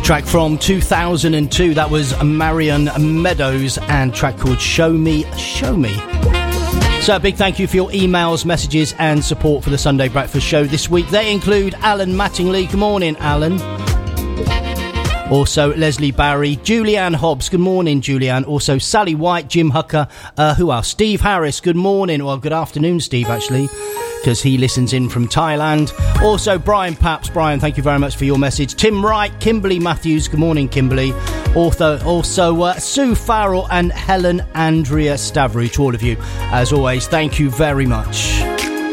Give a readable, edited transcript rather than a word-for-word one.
Track from 2002, that was Marion Meadows, and track called Show Me, Show Me. So a big thank you for your emails, messages and support for the Sunday Breakfast Show this week. They include Alan Mattingly. Good morning, Alan. Also Leslie Barry, Julianne Hobbs. Good morning, Julianne. Also Sally White, Jim Hucker. Who else? Steve Harris. Good morning. Well, good afternoon, Steve, actually, because he listens in from Thailand. Also Brian Paps. Brian, thank you very much for your message. Tim Wright, Kimberly Matthews. Good morning, Kimberly. Also Sue Farrell and Helen Andrea Stavrou. To all of you, as always, thank you very much.